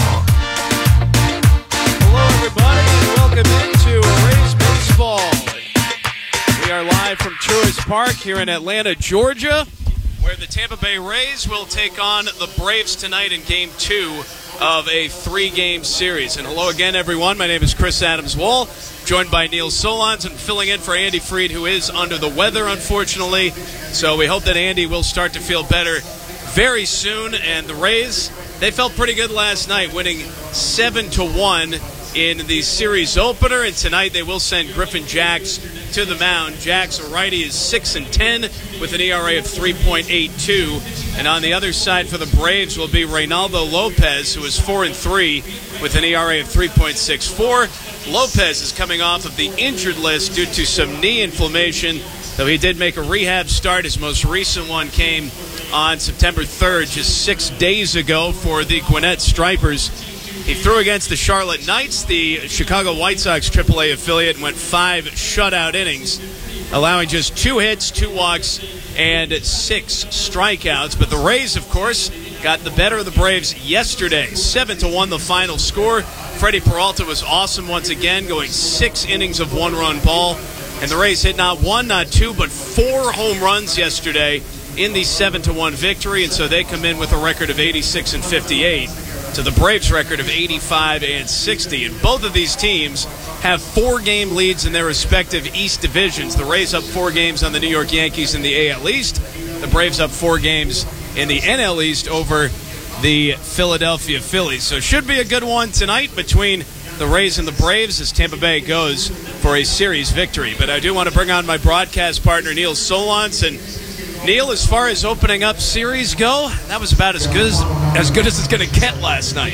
Hello, everybody, and welcome into Rays baseball. We are live from Truist Park here in Atlanta, Georgia, where the Tampa Bay Rays will take on the Braves tonight in Game 2 of a 3-game series. And hello again, everyone. My name is Chris Adams-Wall, joined by Neil Solondz and filling in for Andy Freed, who is under the weather, unfortunately. So we hope that Andy will start to feel better very soon. And the Rays, they felt pretty good last night, winning 7-1 in the series opener. And tonight they will send Griffin Jax to the mound. Jax, a righty, is 6-10 with an ERA of 3.82. And on the other side for the Braves will be Reynaldo Lopez, who is 4-3 with an ERA of 3.64. Lopez is coming off of the injured list due to some knee inflammation, though he did make a rehab start. His most recent one came on September 3rd, just 6 days ago for the Gwinnett Stripers. He threw against the Charlotte Knights, the Chicago White Sox AAA affiliate, and went 5 shutout innings, allowing just 2 hits, 2 walks, and 6 strikeouts. But the Rays, of course, got the better of the Braves yesterday. 7-1 the final score. Freddie Peralta was awesome once again, going 6 innings of 1-run ball. And the Rays hit not 1, not 2, but 4 home runs yesterday in the 7-1 victory. And so they come in with a record of 86-58 to the Braves' record of 85-60. And both of these teams have 4-game leads in their respective East divisions. The Rays up 4 games on the New York Yankees in the AL East. The Braves up 4 games in the NL East over the Philadelphia Phillies. So should be a good one tonight between the Rays and the Braves as Tampa Bay goes for a series victory. But I do want to bring on my broadcast partner, Neil Solondz. And Neil, as far as opening up series go, that was about as good as it's going to get last night.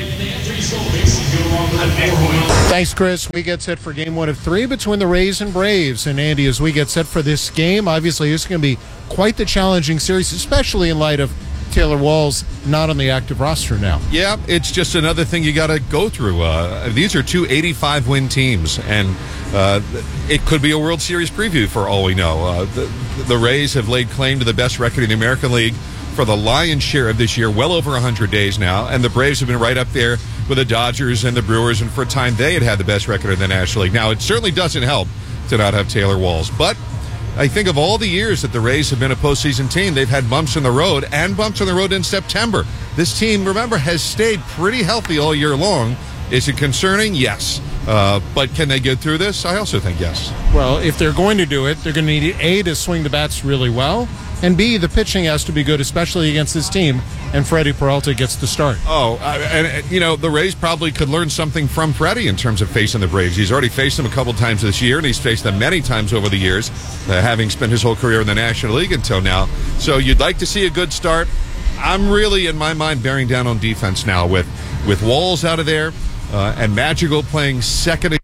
Thanks, Chris. We get set for game 1 of 3 between the Rays and Braves. And Andy, as we get set for this game, obviously this is going to be quite the challenging series, especially in light of Taylor Walls not on the active roster now. Yeah, it's just another thing you got to go through. These are two 85-win teams, and it could be a World Series preview for all we know. The Rays have laid claim to the best record in the American League for the lion's share of this year, well over 100 days now, and the Braves have been right up there with the Dodgers and the Brewers, and for a time they had the best record in the National League. Now, it certainly doesn't help to not have Taylor Walls, but I think of all the years that the Rays have been a postseason team, they've had bumps in the road and bumps in the road in September. This team, remember, has stayed pretty healthy all year long. Is it concerning? Yes. But can they get through this? I also think yes. Well, if they're going to do it, they're going to need A, to swing the bats really well, and B, the pitching has to be good, especially against this team, and Freddie Peralta gets the start. And you know, the Rays probably could learn something from Freddie in terms of facing the Braves. He's already faced them a couple times this year, and he's faced them many times over the years, having spent his whole career in the National League until now. So you'd like to see a good start. I'm really, in my mind, bearing down on defense now with Walls out of there and Madrigal playing second.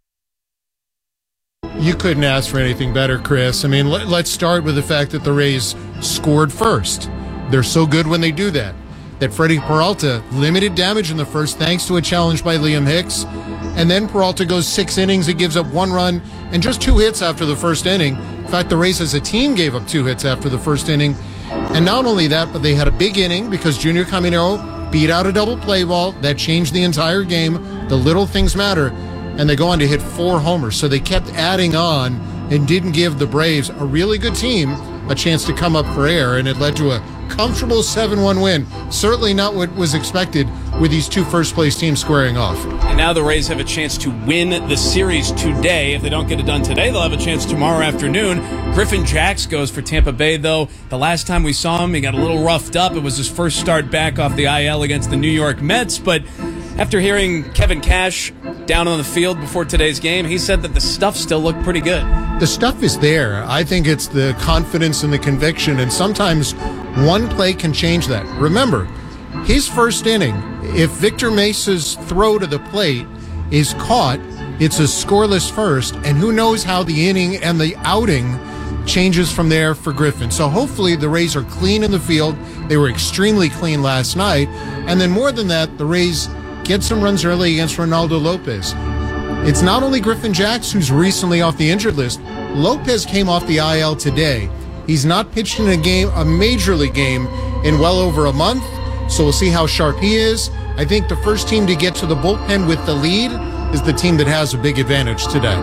You couldn't ask for anything better, Chris. I mean, let's start with the fact that the Rays scored first. They're so good when they do that. That Freddie Peralta limited damage in the first thanks to a challenge by Liam Hicks. And then Peralta goes 6 innings. He gives up 1 run and just 2 hits after the first inning. In fact, the Rays as a team gave up 2 hits after the first inning. And not only that, but they had a big inning because Junior Caminero beat out a double play ball. That changed the entire game. The little things matter. And they go on to hit 4 homers. So they kept adding on and didn't give the Braves, a really good team, a chance to come up for air, and it led to a comfortable 7-1 win. Certainly not what was expected with these 2 first-place teams squaring off. And now the Rays have a chance to win the series today. If they don't get it done today, they'll have a chance tomorrow afternoon. Griffin Jax goes for Tampa Bay, though. The last time we saw him, he got a little roughed up. It was his first start back off the IL against the New York Mets, but after hearing Kevin Cash down on the field before today's game, he said that the stuff still looked pretty good. The stuff is there. I think it's the confidence and the conviction, and sometimes one play can change that. Remember, his first inning, if Victor Mesa's throw to the plate is caught, it's a scoreless first, and who knows how the inning and the outing changes from there for Griffin. So hopefully the Rays are clean in the field. They were extremely clean last night. And then more than that, the Rays get some runs early against Ronaldo Lopez. It's not only Griffin Jax who's recently off the injured list. Lopez came off the IL today. He's not pitched in a major league game in well over a month, so we'll see how sharp he is. I think the first team to get to the bullpen with the lead is the team that has a big advantage today.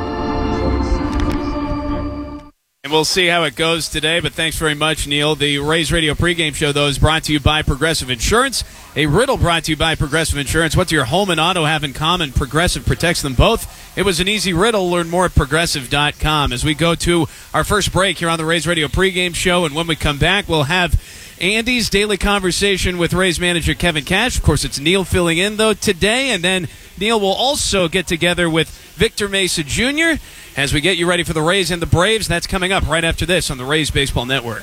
And we'll see how it goes today, but thanks very much, Neil. The Rays Radio pregame show, though, is brought to you by Progressive Insurance. A riddle brought to you by Progressive Insurance. What do your home and auto have in common? Progressive protects them both. It was an easy riddle. Learn more at Progressive.com. As we go to our first break here on the Rays Radio pregame show, and when we come back, we'll have Andy's daily conversation with Rays manager Kevin Cash. Of course, it's Neil filling in, though, today, and then Neil will also get together with Victor Mesa Jr. as we get you ready for the Rays and the Braves. That's coming up right after this on the Rays Baseball Network.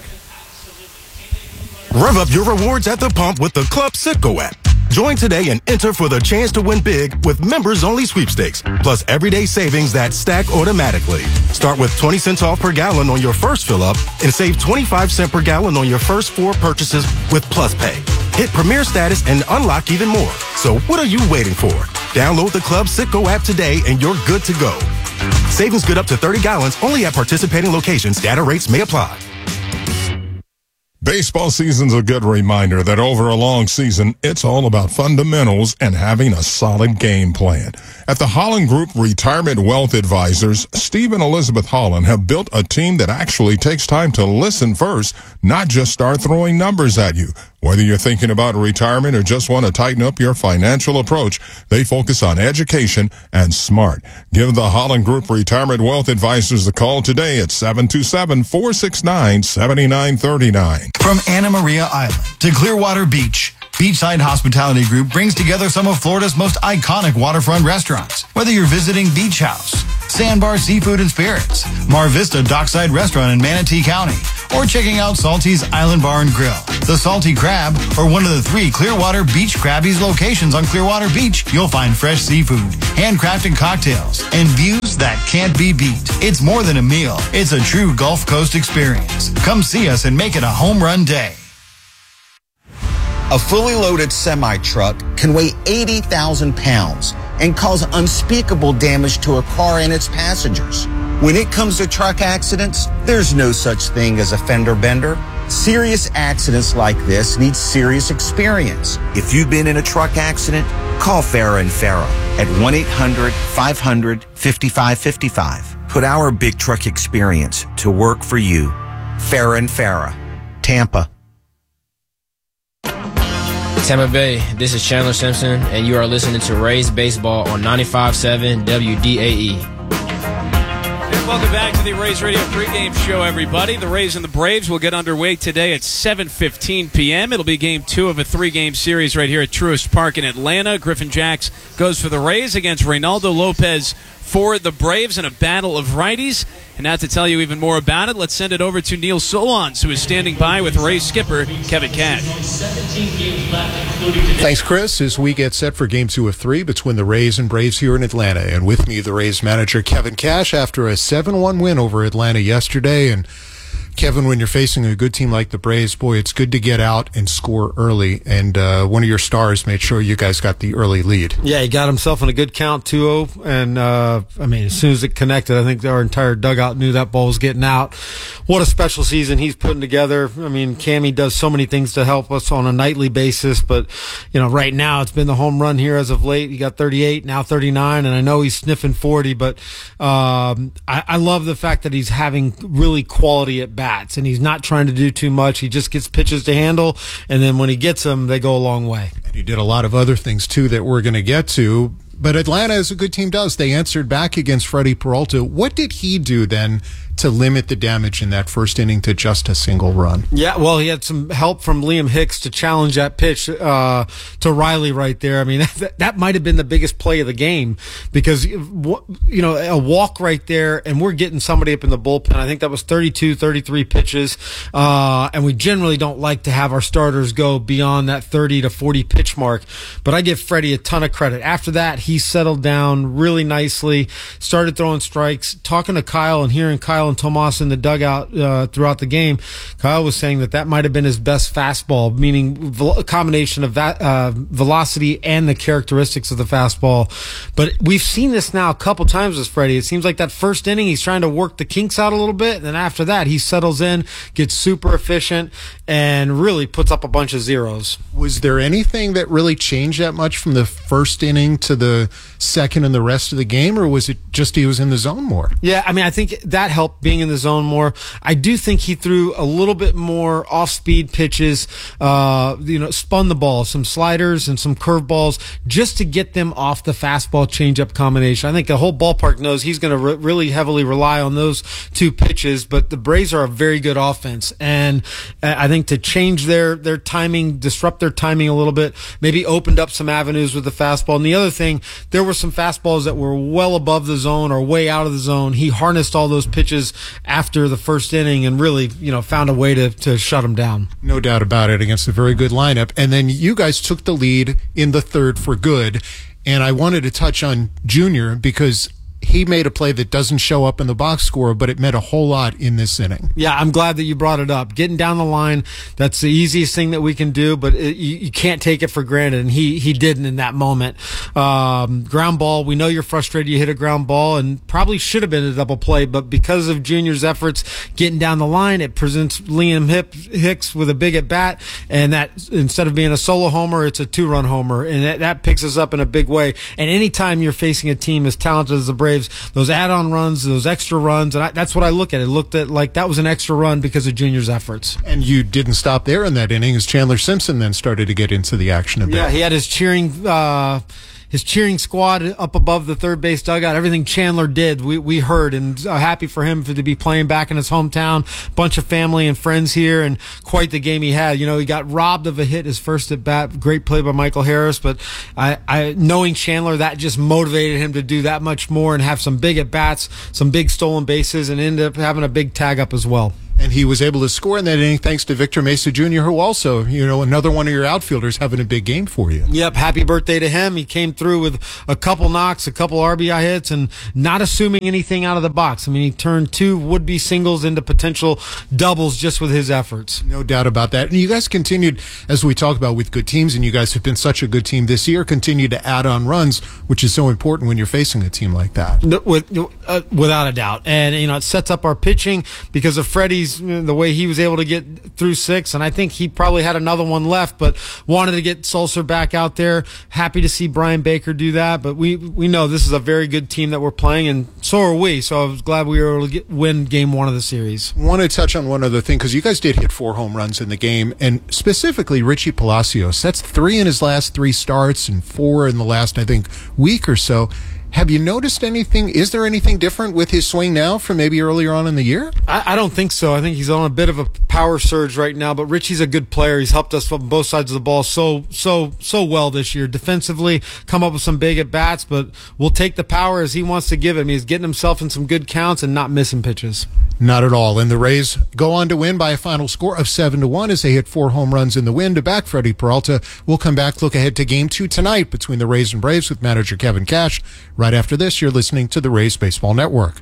Rev up your rewards at the pump with the Club Citgo app. Join today and enter for the chance to win big with members-only sweepstakes, plus everyday savings that stack automatically. Start with 20 cents off per gallon on your first fill-up and save 25 cents per gallon on your first 4 purchases with Plus Pay. Hit Premier Status and unlock even more. So what are you waiting for? Download the Club Citgo app today and you're good to go. Savings good up to 30 gallons only at participating locations. Data rates may apply. Baseball season's a good reminder that over a long season, it's all about fundamentals and having a solid game plan. At the Holland Group Retirement Wealth Advisors, Steve and Elizabeth Holland have built a team that actually takes time to listen first, not just start throwing numbers at you. Whether you're thinking about retirement or just want to tighten up your financial approach, they focus on education and smart. Give the Holland Group Retirement Wealth Advisors a call today at 727-469-7939. From Anna Maria Island to Clearwater Beach, Beachside Hospitality Group brings together some of Florida's most iconic waterfront restaurants. Whether you're visiting Beach House, Sandbar Seafood and Spirits, Mar Vista Dockside Restaurant in Manatee County, or checking out Salty's Island Bar and Grill, the Salty Crab, or one of the 3 Clearwater Beach Krabby's locations on Clearwater Beach, you'll find fresh seafood, handcrafted cocktails, and views that can't be beat. It's more than a meal. It's a true Gulf Coast experience. Come see us and make it a home run day. A fully loaded semi-truck can weigh 80,000 pounds and cause unspeakable damage to a car and its passengers. When it comes to truck accidents, there's no such thing as a fender bender. Serious accidents like this need serious experience. If you've been in a truck accident, call Farah and Farah at 1-800-500-5555. Put our big truck experience to work for you. Farah and Farah, Tampa. Tampa Bay, this is Chandler Simpson, and you are listening to Rays Baseball on 95.7 WDAE. And welcome back to the Rays Radio pregame show, everybody. The Rays and the Braves will get underway today at 7:15 p.m. It'll be Game 2 of a 3-game series right here at Truist Park in Atlanta. Griffin Jacks goes for the Rays against Reynaldo Lopez for the Braves in a battle of righties. And now to tell you even more about it, let's send it over to Neil Solondz, who is standing by with Rays skipper Kevin Cash. Thanks, Chris. As we get set for Game 2 of 3 between the Rays and Braves here in Atlanta. And with me, the Rays manager Kevin Cash after a 7-1 win over Atlanta yesterday. And Kevin, when you're facing a good team like the Braves, boy, it's good to get out and score early. And one of your stars made sure you guys got the early lead. Yeah, he got himself in a good count, 2-0. And, as soon as it connected, I think our entire dugout knew that ball was getting out. What a special season he's putting together. Cammy does so many things to help us on a nightly basis. But, right now it's been the home run here as of late. He got 38, now 39. And I know he's sniffing 40. But I love the fact that he's having really quality at bat. And he's not trying to do too much. He just gets pitches to handle, and then when he gets them, they go a long way. And he did a lot of other things, too, that we're going to get to. But Atlanta, as a good team does, they answered back against Freddie Peralta. What did he do then to limit the damage in that first inning to just a single run? Yeah, well, he had some help from Liam Hicks to challenge that pitch to Riley right there. That might have been the biggest play of the game because, a walk right there, and we're getting somebody up in the bullpen. I think that was 32, 33 pitches, and we generally don't like to have our starters go beyond that 30 to 40 pitch mark, but I give Freddie a ton of credit. After that, he settled down really nicely, started throwing strikes, talking to Kyle and hearing Kyle and Tomas in the dugout throughout the game. Kyle was saying that might have been his best fastball, meaning a combination of that velocity and the characteristics of the fastball. But we've seen this now a couple times with Freddie. It seems like that first inning he's trying to work the kinks out a little bit, and then after that he settles in, gets super efficient, and really puts up a bunch of zeros. Was there anything that really changed that much from the first inning to the second and the rest of the game, or was it just he was in the zone more? Yeah, I think that helped being in the zone more. I do think he threw a little bit more off-speed pitches, spun the ball, some sliders and some curveballs just to get them off the fastball changeup combination. I think the whole ballpark knows he's going to really heavily rely on those two pitches, but the Braves are a very good offense, and I think to change their timing, disrupt their timing a little bit, maybe opened up some avenues with the fastball. And the other thing, there were some fastballs that were well above the zone or way out of the zone. He harnessed all those pitches after the first inning and really, found a way to shut them down. No doubt about it, against a very good lineup. And then you guys took the lead in the third for good. And I wanted to touch on Junior because he made a play that doesn't show up in the box score, but it meant a whole lot in this inning. Yeah, I'm glad that you brought it up. Getting down the line, that's the easiest thing that we can do, but you can't take it for granted, and he didn't in that moment. Ground ball, we know you're frustrated. You hit a ground ball, and probably should have been a double play, but because of Junior's efforts getting down the line, it presents Liam Hicks with a big at-bat, and that instead of being a solo homer, it's a two-run homer, and that picks us up in a big way. And anytime you're facing a team as talented as the Braves, those add-on runs, those extra runs, and that's what I look at. It looked at like that was an extra run because of Junior's efforts. And you didn't stop there in that inning as Chandler Simpson then started to get into the action a bit. Yeah, he had his cheering his cheering squad up above the third base dugout, everything Chandler did, we heard, and happy for him to be playing back in his hometown. Bunch of family and friends here, and quite the game he had. He got robbed of a hit his first at bat. Great play by Michael Harris, but I knowing Chandler, that just motivated him to do that much more and have some big at bats, some big stolen bases, and end up having a big tag up as well. And he was able to score in that inning thanks to Victor Mesa Jr., who also, another one of your outfielders having a big game for you. Yep, happy birthday to him. He came through with a couple knocks, a couple RBI hits, and not assuming anything out of the box. I mean, he turned 2 would-be singles into potential doubles just with his efforts. No doubt about that. And you guys continued, as we talk about with good teams, and you guys have been such a good team this year, continue to add on runs, which is so important when you're facing a team like that. Without a doubt. And, it sets up our pitching because of Freddie's, the way he was able to get through 6, and I think he probably had another one left, but wanted to get Sulser back out there. Happy to see Brian Baker do that, but we know this is a very good team that we're playing, and so are we, so I was glad we were able to win game 1 of the series. I want to touch on one other thing, because you guys did hit 4 home runs in the game, and specifically Richie Palacios. That's 3 in his last 3 starts and 4 in the last, I think, week or so. Have you noticed anything? Is there anything different with his swing now from maybe earlier on in the year? I don't think so. I think he's on a bit of a power surge right now, but Richie's a good player. He's helped us from both sides of the ball so well this year. Defensively, come up with some big at-bats, but we'll take the power as he wants to give it. I mean, he's getting himself in some good counts and not missing pitches. Not at all. And the Rays go on to win by a final score of 7-1 as they hit 4 home runs in the win to back Freddie Peralta. We'll come back, look ahead to Game 2 tonight between the Rays and Braves with manager Kevin Cash. Right after this, you're listening to the Rays Baseball Network.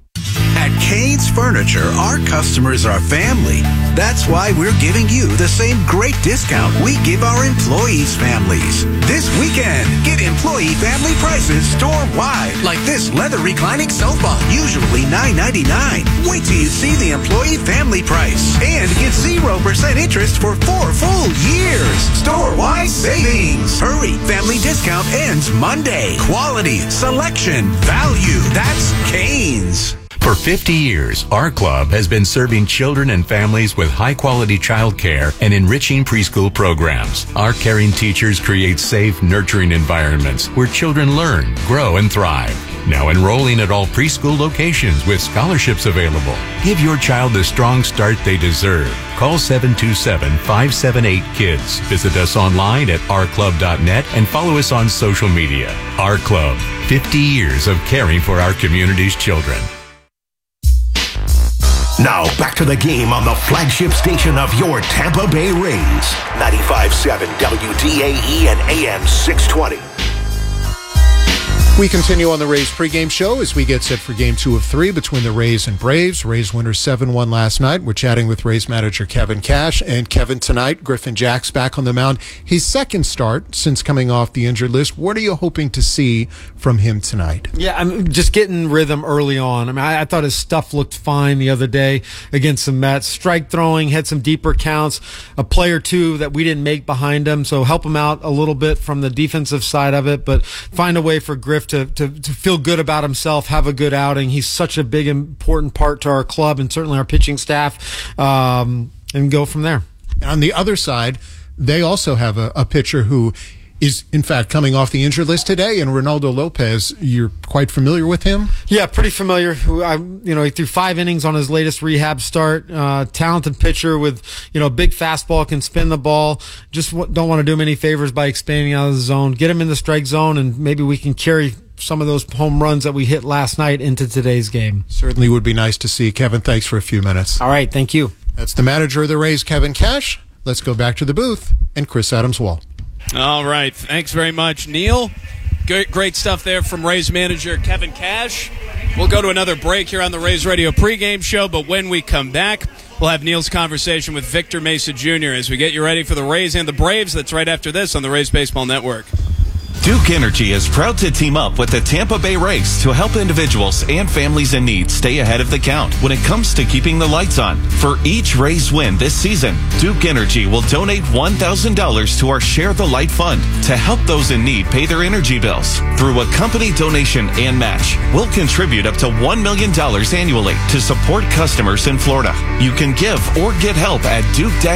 At Cain's Furniture, our customers are family. That's why we're giving you the same great discount we give our employees' families. This weekend, get employee family prices store-wide, like this leather reclining sofa, usually $9.99. Wait till you see the employee family price and get 0% interest for 4 full years. Store-wide savings. Hurry, family discount ends Monday. Quality, selection, value. That's Cain's. For 50 years, our club has been serving children and families with high-quality child care and enriching preschool programs. Our caring teachers create safe, nurturing environments where children learn, grow, and thrive. Now enrolling at all preschool locations with scholarships available. Give your child the strong start they deserve. Call 727-578-KIDS. Visit us online at ourclub.net and follow us on social media. Our Club, 50 years of caring for our community's children. Now back to the game on the flagship station of your Tampa Bay Rays. 95.7 WDAE and AM 620. We continue on the Rays pregame show as we get set for Game 2 of 3 between the Rays and Braves. Rays winners 7-1 last night. We're chatting with Rays manager Kevin Cash. And Kevin, tonight, Griffin Jack's back on the mound. His second start since coming off the injured list. What are you hoping to see from him tonight? Yeah, I'm just getting rhythm early on. I mean, I thought his stuff looked fine the other day against the Mets. Strike throwing, had some deeper counts, a play or two that we didn't make behind him. So help him out a little bit from the defensive side of it, but find a way for Griff to feel good about himself, have a good outing. He's such a big, important part to our club and certainly our pitching staff, and go from there. On the other side, they also have a pitcher who is, in fact, coming off the injured list today, and Ronaldo Lopez. You're quite familiar with him? Yeah, pretty familiar. He threw 5 innings on his latest rehab start. Talented pitcher with, big fastball, can spin the ball. Just don't want to do him any favors by expanding out of the zone. Get him in the strike zone, and maybe we can carry some of those home runs that we hit last night into today's game. Certainly would be nice to see. Kevin, thanks for a few minutes. All right, thank you. That's the manager of the Rays, Kevin Cash. Let's go back to the booth and Chris Adams-Wall. All right, thanks very much, Neil. Great stuff there from Rays manager Kevin Cash. We'll go to another break here on the Rays Radio pregame show, but when we come back, we'll have Neil's conversation with Victor Mesa Jr. as we get you ready for the Rays and the Braves. That's right after this on the Rays Baseball Network. Duke Energy is proud to team up with the Tampa Bay Rays to help individuals and families in need stay ahead of the count when it comes to keeping the lights on. For each Rays win this season, Duke Energy will donate $1,000 to our Share the Light Fund to help those in need pay their energy bills. Through a company donation and match, we'll contribute up to $1 million annually to support customers in Florida. You can give or get help at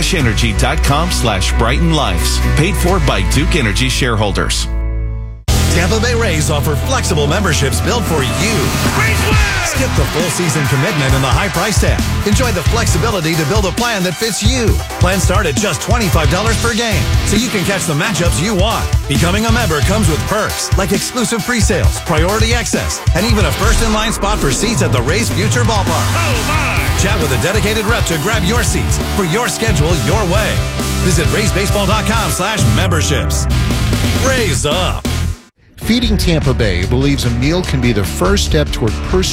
duke-energy.com/brightenlives. Paid for by Duke Energy shareholders. Tampa Bay Rays offer flexible memberships built for you. Skip the full season commitment and the high price tag. Enjoy the flexibility to build a plan that fits you. Plans start at just $25 per game, so you can catch the matchups you want. Becoming a member comes with perks like exclusive pre-sales, priority access, and even a first-in-line spot for seats at the Rays Future Ballpark. Oh my! Chat with a dedicated rep to grab your seats for your schedule your way. Visit RaysBaseball.com/memberships. Raise up. Feeding Tampa Bay believes a meal can be the first step toward personal